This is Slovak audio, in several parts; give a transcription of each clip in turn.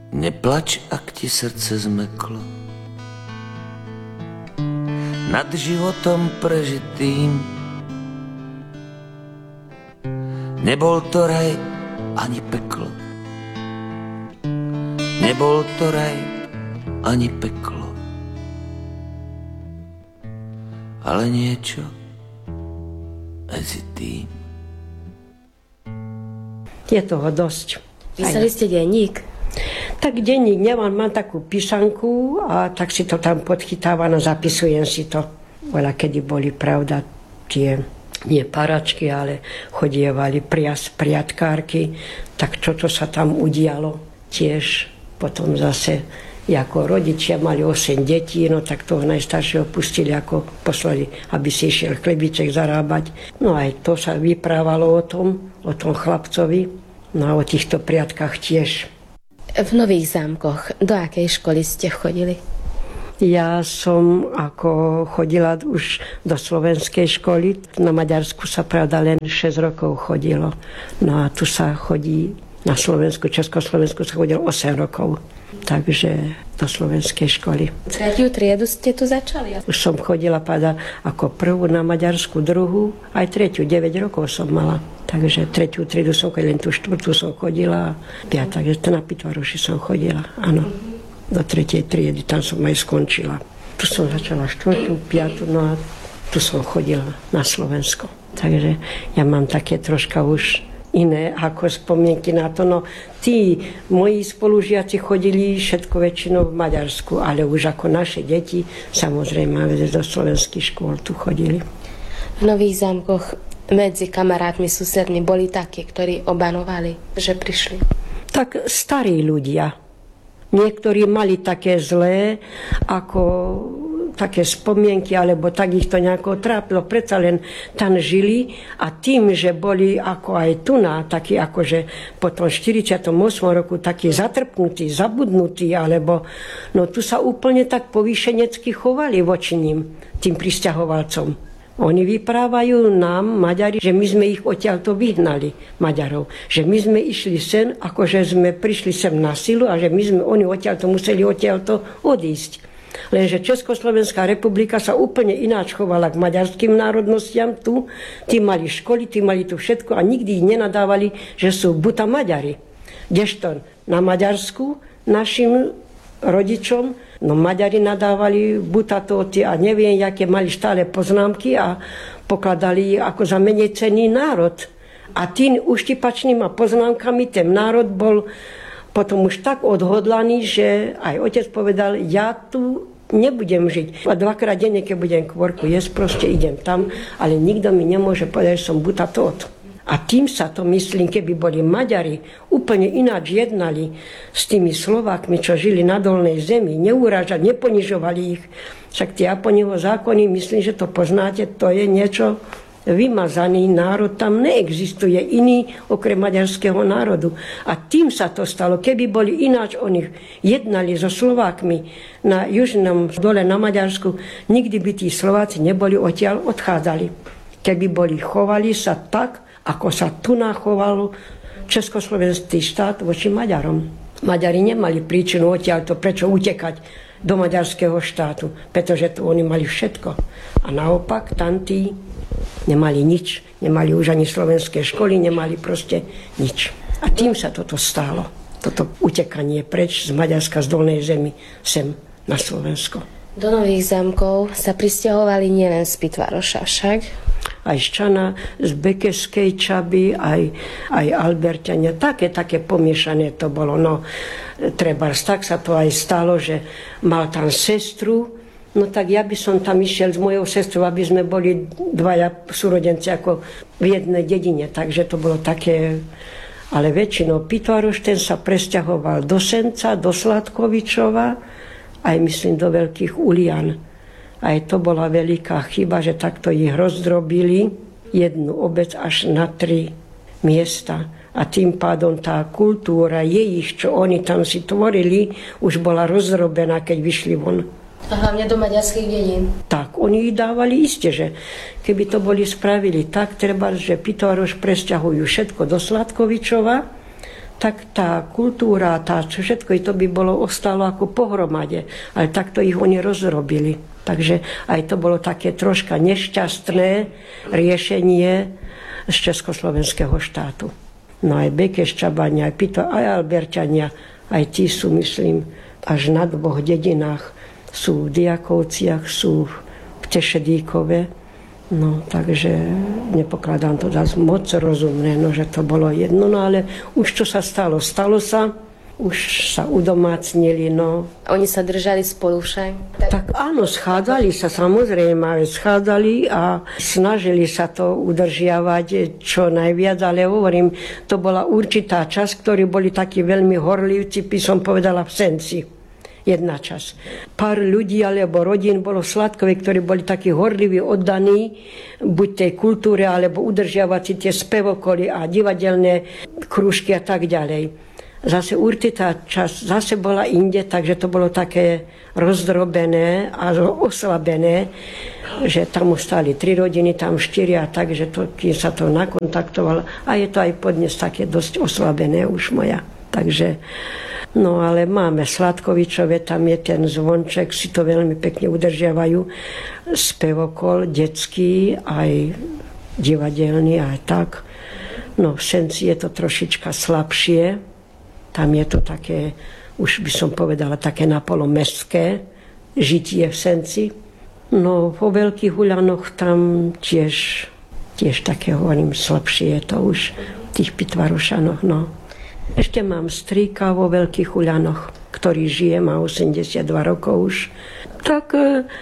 Neplač, ak ti srdce zmeklo nad životom prežitým. Nebol to raj ani peklo, nebol to raj ani peklo, ale niečo medzi tým. Je toho dosť. Písali ste denník? Tak denník mám takú písanku a tak si to tam podchytávam a zapisujem si to. Veľa kedy boli, pravda, tie nie paračky, ale chodievali priatkárky, tak čo sa tam udialo tiež. Potom zase, ako rodičia mali 8 detí, no tak toho najstaršieho pustili, ako poslali, aby si išiel chlebiček zarábať. No aj to sa vyprávalo o tom chlapcovi, no a o týchto priatkách tiež. V Nových Zámkoch do akej školy ste chodili? Ja som ako chodila už do slovenskej školy. Na Maďarsku sa pravda len 6 rokov chodilo. No a tu sa chodí na Slovensku, Československu sa chodilo 8 rokov. Takže do slovenskej školy. 3. triedu ste tu začali? Už som chodila ako prvú na Maďarsku, druhú, aj 3. 9 rokov som mala. Takže 3. triedu som chodila, len tú 4. som chodila, 5. takže na Pitvaroši som chodila, áno. Do 3. triedy, tam som aj skončila. Tu som začala 4., 5., no a tu som chodila na Slovensko. Takže ja mám také troška už iné ako spomienky na to. No, tí moji spolužiaci chodili všetko väčšinou v Maďarsku, ale už ako naše deti, samozrejme, do slovenských škôl tu chodili. V Nových Zámkoch medzi kamarátmi, susedmi boli takí, ktorí obanovali, že prišli? Tak starí ľudia. Niektorí mali také zlé, ako také spomienky, alebo tak ich to nejako trápilo. Predsa len tam žili a tým, že boli ako aj tu takí akože po tom 48. roku takí zatrpnutí, zabudnutí, alebo no tu sa úplne tak povýšenecky chovali voči ním, tým prisťahovalcom. Oni vyprávajú nám, Maďari, že my sme ich odtiaľto vyhnali, Maďarov. Že my sme išli sem, akože sme prišli sem na silu a že oni odtiaľto museli odtiaľto odísť. Lenže Československá republika sa úplne ináč chovala k maďarským národnostiam tu. Tí mali školy, tí mali tu všetko a nikdy ich nenadávali, že sú buta Maďari. Kdežto na Maďarsku našim rodičom, no Maďari nadávali butatóty a neviem, aké mali stále poznámky a pokladali ich ako za menej cenný národ. A tým uštipačnými poznámkami ten národ bol potom už tak odhodlaný, že aj otec povedal, ja tu nebudem žiť. A 2-krát denne, keď budem kvorku jesť, proste idem tam, ale nikto mi nemôže povedať, že som butatót. A tým sa to, myslím, keby boli Maďari úplne ináč jednali s tými Slovákmi, čo žili na dolnej zemi, neurážať, neponižovali ich. Však tie Aponiho zákony, myslím, že to poznáte, to je niečo vymazaný národ, tam neexistuje iný okrem maďarského národu. A tým sa to stalo. Keby boli ináč oni jednali so Slovákmi na južnom dole na Maďarsku, nikdy by tí Slováci neboli odtiaľ odchádzali. Keby boli chovali sa tak, ako sa tu nachovalo Československý štát voči Maďarom. Maďari nemali príčinu odtiaľto, prečo utekať do maďarského štátu, pretože tu oni mali všetko. A naopak, tamtí nemali nič, nemali už ani slovenské školy, nemali proste nič. A tým sa toto stálo, toto utekanie preč z Maďarska, z dolnej zemi, sem na Slovensko. Do Nových Zámkov sa prisťahovali nielen z Pitvaroša však, aj z Čana, z Bekeskej Čaby, aj Alberťania. Také pomiešané to bolo. No, trebárs, tak sa to aj stalo, že mal tam sestru. No tak ja by som tam išiel s mojou sestrou, aby sme boli dvaja súrodenci ako v jednej dedine. Takže to bolo také. Ale väčšinou Pitvaroš, ten sa presťahoval do Senca, do Sladkovičova, aj myslím do Veľkých Ulian. Aj to bola veľká chyba, že takto ich rozdrobili, jednu obec až na 3 miesta. A tým pádom tá kultúra ich, čo oni tam si tvorili, už bola rozdrobená, keď vyšli von. A hlavne do maďarských dedín. Tak, oni ich dávali iste, že keby to boli spravili tak, treba, že Pitvaroš presťahujú všetko do Sladkovičova, tak tá kultúra, všetko to by ostalo ako pohromade. Ale takto ich oni rozrobili. Takže aj to bolo také troška nešťastné riešenie z Československého štátu. No aj Bekeščabania, aj Pito, aj Alberťania, aj tí sú, myslím, až na 2 dedinách. Sú v Diakovciach, sú v Tešedíkove. No, takže nepokladám to za moc rozumné, no, že to bolo jedno, no ale už čo sa stalo, stalo sa, už sa udomácnili, no. Oni sa držali spolu však? Tak áno, schádzali sa, samozrejme, schádzali a snažili sa to udržiavať čo najviac, ale hovorím, to bola určitá časť, ktorí boli takí veľmi horlivci, by som povedala v Senci. Jedna časť. Pár ľudí alebo rodín bolo v Sladkove, ktorí boli takí horliví, oddaní buď tej kultúre, alebo udržiavať si tie spevokoly a divadelné krúžky a tak ďalej. Zase určitá časť zase bola inde, takže to bolo také rozdrobené a oslabené, že tam ostali 3 rodiny, tam 4 a tak, že to, kým sa to nakontaktovalo. A je to aj podnes také dosť oslabené už moja. Takže no ale máme Sladkovičove, tam je ten zvonček, si to veľmi pekne udržiavajú. Spevokol, detský, aj divadelný, aj tak. No v Senci je to trošička slabšie. Tam je to také, už by som povedala, také napolomestské žitie v Senci. No po Veľkých Huľanoch tam tiež také, hovorím, slabšie je to už v tých Pitvarošanoch, no. Ešte mám strýka vo Veľkých Huľanoch, ktorý žije, má 82 rokov už. Tak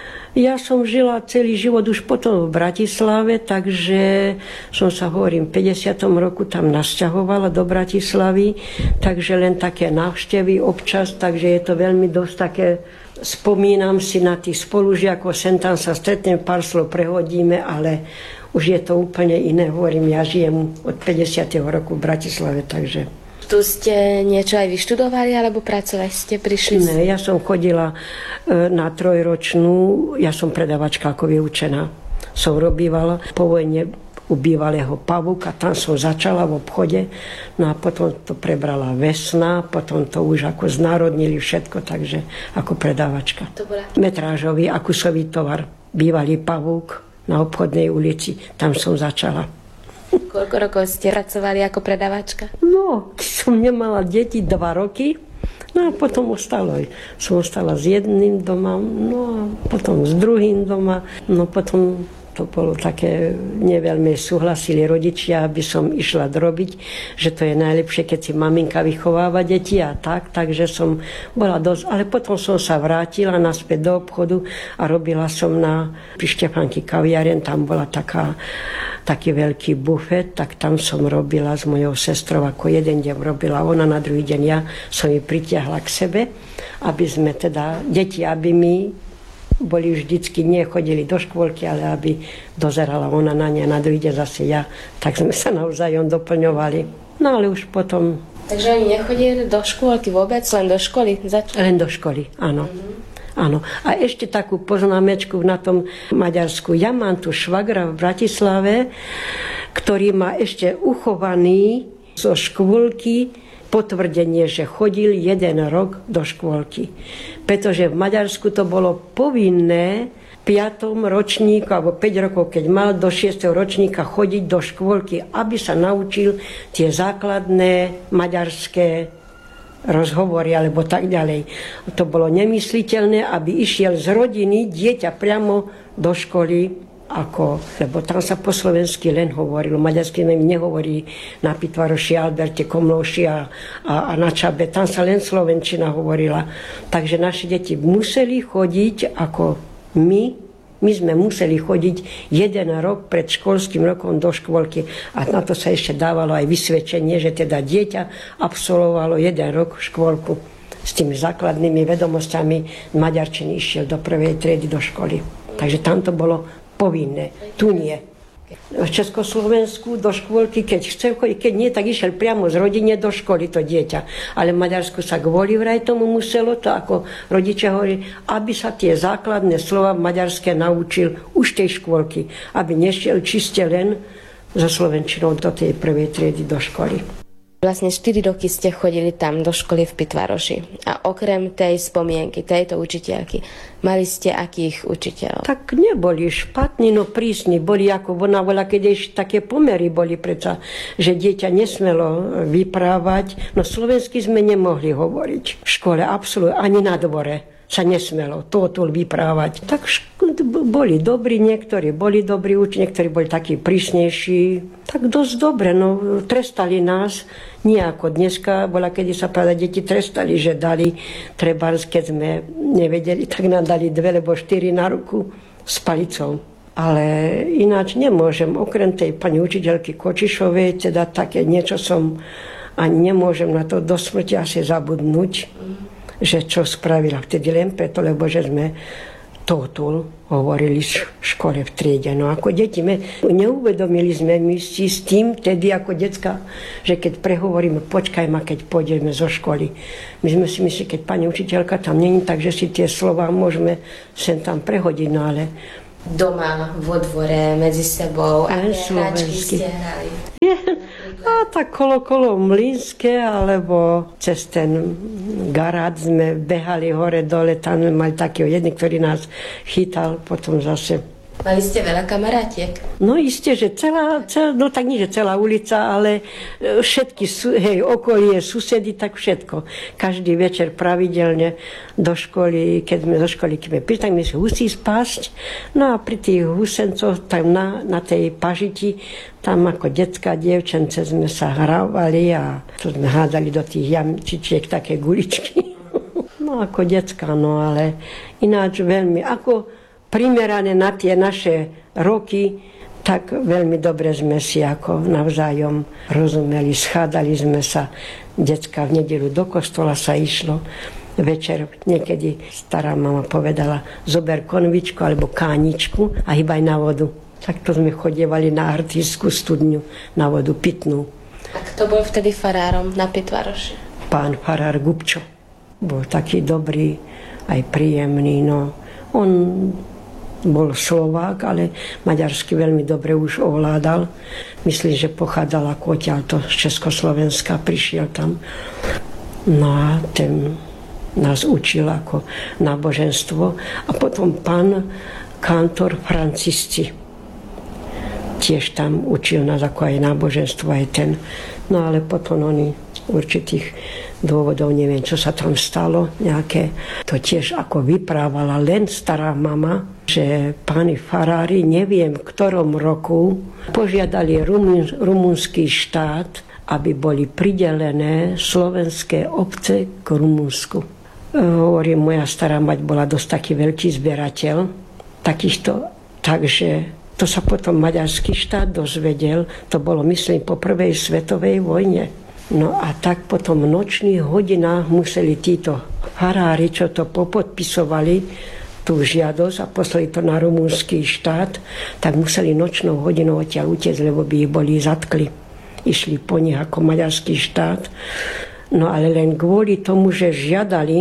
ja som žila celý život už potom v Bratislave, takže som sa, hovorím, v 50. roku tam nasťahovala do Bratislavy, takže len také návštevy občas, takže je to veľmi dosť také, spomínam si na tých spolužiakov, sem tam sa stretnem, pár slov prehodíme, ale už je to úplne iné, hovorím, ja žijem od 50. roku v Bratislave, takže... Tu ste niečo aj vyštudovali, alebo pracovali ste, prišli? Ne, ja som chodila na 3-ročnú, ja som predavačka ako vyučená. Som robívala po vojne u bývalého Pavúka, tam som začala v obchode, no a potom to prebrala Vesna, potom to už ako znárodnili všetko, takže ako predavačka. To bola? Metrážový a kusový tovar, bývalý Pavúk na Obchodnej ulici, tam som začala. Koľko rokov ste pracovali ako predavačka? No, som nemala deti 2 roky, no a potom som ostala s jedným doma, no a potom s druhým doma, no potom to bolo také, neveľmi súhlasili rodičia, aby som išla robiť, že to je najlepšie, keď si maminka vychováva deti a tak, takže som bola dosť, ale potom som sa vrátila naspäť do obchodu a robila som pri Štefánky kaviareň, tam bola taký veľký bufet, tak tam som robila s mojou sestrou, ako jeden deň robila ona, na druhý deň ja som ju pritiahla k sebe, aby sme teda, deti, aby mi boli vždycky, nechodili do škôlky, ale aby dozerala ona na ne, na druhý deň zase ja, tak sme sa navzájom doplňovali. No ale už potom... Takže oni nechodili do škôlky vôbec, len do školy? Len do školy, áno. Áno. A ešte takú poznámečku na tom Maďarsku. Ja mám tu švagra v Bratislave, ktorý má ešte uchovaný zo škôlky potvrdenie, že chodil 1 rok do škôlky. Pretože v Maďarsku to bolo povinné v 5. ročníku, alebo 5 rokov, keď mal do 6. ročníka chodiť do škôlky, aby sa naučil tie základné maďarské rozhovory, alebo tak ďalej. To bolo nemysliteľné, aby išiel z rodiny dieťa priamo do školy, lebo tam sa po slovensky len hovorilo, maďarsky nehovorí na Pitvaroši, Alberte, Komlóši a na Čabe, tam sa len slovenčina hovorila. Takže naše deti museli chodiť ako my sme museli chodiť 1 rok pred školským rokom do škôlky a na to sa ešte dávalo aj vysvedčenie, že teda dieťa absolvovalo 1 rok škôlku s tými základnými vedomosťami maďarčiny, išiel do 1. triedy do školy. Takže tam to bolo povinné. Tu nie. V Československu do škôlky, keď chcel chodiť, keď nie, tak išiel priamo z rodine do školy to dieťa. Ale v Maďarsku sa kvôli vraj tomu muselo, to ako rodičia hovorí, aby sa tie základné slova maďarské naučil už tej škôlky. Aby nešiel čiste len so slovenčinou do tej 1. triedy do školy. Vlastne 4 roky ste chodili tam do školy v Pitvaroši. A okrem tej spomienky, tejto učiteľky, mali ste akých učiteľov? Tak neboli špatní, no prísni. Boli ako ona bola, keď ešte také pomery boli predsa, že dieťa nesmelo vyprávať. No slovensky sme nemohli hovoriť. V škole absolútne, ani na dvore sa nesmelo totul vyprávať. Tak boli dobrí, niektorí boli dobrí učení, niektorí boli takí prísnejší. Tak dosť dobre, no trestali nás, nie ako dneska, bola kedy sa povedala, deti trestali, že dali, trebárs, keď sme nevedeli, tak nám dali 2 alebo 4 na ruku s palicou. Ale ináč nemôžem, okrem tej pani učiteľky Kočišovej, teda také niečo som, ani nemôžem na to do smrti asi zabudnúť, že čo spravila vtedy len preto, lebo že sme totul hovorili v škole v triede. No ako deti, neuvedomili sme my si s tým, tedy ako decka, že keď prehovoríme, počkaj ma, keď pôjdeme zo školy. My sme si mysleli, keď pani učiteľka tam není, takže si tie slová môžeme sem tam prehodiť, no ale doma, vo dvore, medzi sebou, aké hračky ste hrali? A tak kolo Mlynské, alebo cez ten garát sme behali hore dole, tam sme mali takého jedný, ktorý nás chytal, potom zase. Mali ste veľa kamarátiek? No isté, že no tak nie, že celá ulica, ale všetky, okolie, susedy, tak všetko. Každý večer pravidelne do školy, keď sme prišli, tak my si husí spásť. No a pri tých husencoch, tam na tej pažiti, tam ako detská dievčence sme sa hrávali a to sme hádzali do tých jamčičiek také guličky. No ako detská, no ale ináč veľmi, ako primerané na tie naše roky, tak veľmi dobre sme si ako navzájom rozumeli, schádzali sme sa, decka v nedeľu do kostola sa išlo, večer niekedy stará mama povedala, zober konvičku alebo káničku a hýbaj na vodu. Tak to sme chodievali na artistskú studňu, na vodu pitnú. A kto bol vtedy farárom na Pitvaroši? Pán farár Gubčo. Bol taký dobrý, aj príjemný, no. On bol Slovák, ale maďarsky veľmi dobre už ovládal. Myslím, že pochádzal ako odtiaľto z Československa, prišiel tam. No a ten nás učil ako náboženstvo. A potom pán kantor Francisci tiež tam učil nás ako aj náboženstvo, aj ten. No ale potom oni určitých dôvodov, neviem, čo sa tam stalo, nejaké, to tiež ako vyprávala len stará mama, že páni farári, neviem v ktorom roku, požiadali rumunský štát, aby boli pridelené slovenské obce k Rumunsku. Hovorím, moja stará mať bola dosť taký veľký zberateľ takýchto, takže to sa potom maďarský štát dozvedel, to bolo, myslím, po prvej svetovej vojne. No a tak potom v nočných hodinách museli títo farári, čo to popodpisovali, tú žiadosť a poslali to na rumunský štát, tak museli nočnou hodinou odtiaľ utiecť, lebo by ich boli zatkli. Išli po nich ako maďarský štát. No ale len kvôli tomu, že žiadali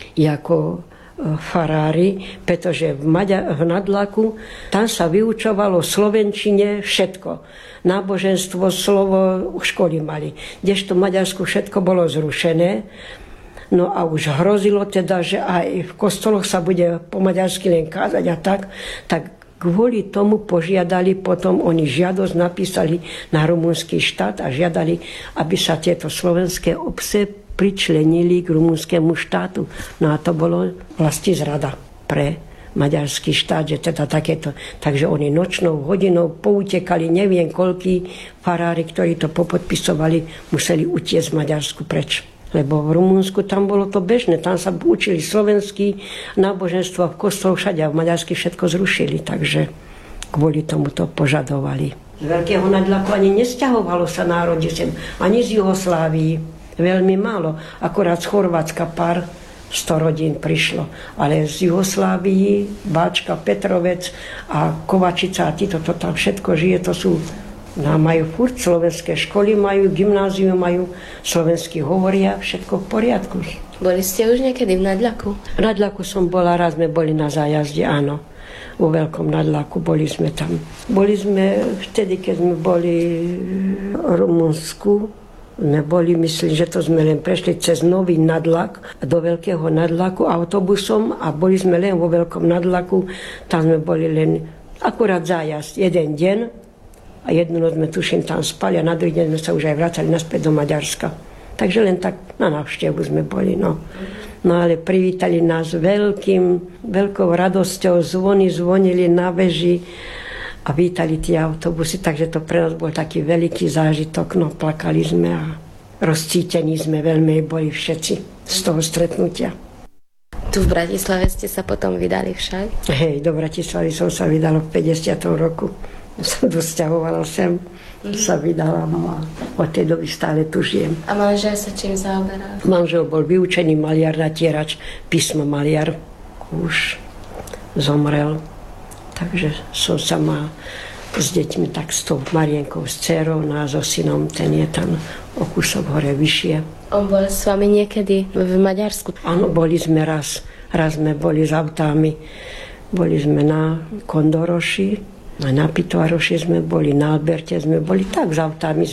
ako farári, pretože v Nadlaku tam sa vyučovalo v slovenčine všetko. Náboženstvo, slovo, školy mali. Kdežto v Maďarsku všetko bolo zrušené. No a už hrozilo teda, že aj v kostoloch sa bude po maďarsky len kázať a tak kvôli tomu požiadali potom, oni žiadosť napísali na rumunský štát a žiadali, aby sa tieto slovenské obce pričlenili k rumunskému štátu. No a to bolo vlastne zrada pre maďarský štát, že teda takéto. Takže oni nočnou hodinou poutekali, neviem koľkí farári, ktorí to popodpisovali, museli utiecť z Maďarsku preč. Lebo v Rumunsku tam bolo to bežné, tam sa učili slovenský náboženstvo v kostoloch všade a v Maďarsku všetko zrušili, takže kvôli tomu to požadovali. Z Veľkého Nadlaku ani nesťahovalo sa národy sem, ani z Juhoslávii, veľmi málo, akorát z Chorvátska pár 100 rodín prišlo, ale z Juhoslávii, Báčka, Petrovec a Kovačica a títo to tam všetko žije, to sú. No, majú furt slovenské školy, majú gymnázium, majú slovenský hovoria, všetko v poriadku. Boli ste už niekedy v Nadlaku? V Nadlaku som bola, raz sme boli na zájazde, áno. Vo Veľkom Nadlaku boli sme tam. Boli sme vtedy, keď sme boli v Rumunsku, sme boli, myslím, že to sme len prešli cez Nový Nadlak do Veľkého Nadlaku autobusom a boli sme len vo Veľkom Nadlaku. Tam sme boli len akurát zájazd, jeden deň a jednu noc sme tuším tam spali a na druhý deň sme sa už aj vracali naspäť do Maďarska. Takže len tak na návštevu sme boli, no. No ale privítali nás veľkou radosťou, zvony zvonili na veži a vítali tie autobusy, takže to pre nás bol taký veľký zážitok, no plakali sme a rozcítení sme veľmi boli všetci z toho stretnutia. Tu v Bratislave ste sa potom vydali však? Hej, do Bratislavy som sa vydala v 50. roku. Som dosťahovala sem, sa vydala, no a od tej doby stále tu žijem. A manžel sa čím zaoberal? Manžel bol vyučený maliar, natierač, písmo maliar, už zomrel. Takže som sama s deťmi, tak s tou Marienkou, s dcerou, no a so synom, ten je tam o kúsok hore vyššie. On bol s vami niekedy v Maďarsku? Áno, boli sme raz sme boli s autami. Boli sme na Kondoroši, na Pitvaroši sme boli, na Alberte sme boli, tak s autami